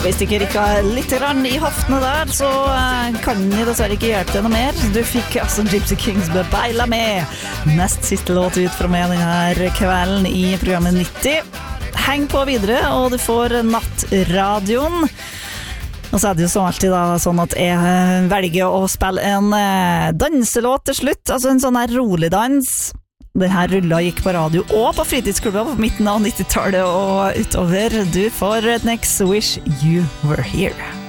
hvis det ikke rikket litt grann I hoftene der, så kan jeg dessverre ikke hjelpe deg noe mer. Du fikk altså Gypsy Kings med Baila med. Nest siste låt ut fra meg denne kvelden I programmet 90. Heng på videre, og du får nattradioen. Og så det jo som alltid da, sånn at jeg velger å spille en danselåt til slutt, altså en sånn her rolig dans. Den her rulla gikk på radio og på fritidsklubber på midten av 90-tallet og utover. Du får Next Wish You Were Here.